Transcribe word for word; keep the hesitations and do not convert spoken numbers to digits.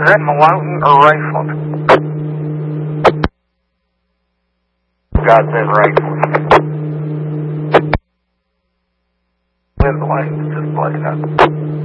Is that Malone or Rifle? God said Rifle. With the lights just lighting up.